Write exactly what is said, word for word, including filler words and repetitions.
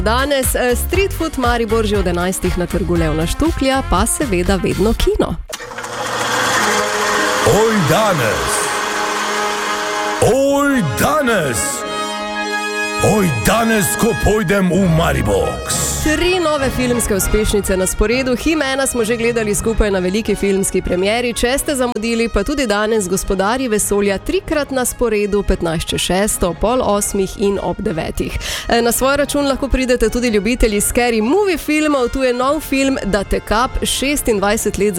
Danes Street Food Maribor že od enajstih na trgu Levna Štuklja, pa seveda vedno kino. Oj danes! Oj danes! Oj danes, ko pojdem v Maribox! Tri nove filmske uspešnice na sporedu. Himena smo že gledali skupaj na veliki filmski premieri. Če ste zamudili, pa tudi danes Gospodarji vesolja trikrat na sporedu, petnajst čez šesto, pol osmih in ob devetih. Na svoj račun lahko pridete tudi ljubitelji scary movie filmov. Tu je nov film Da te kap, šestindvajset let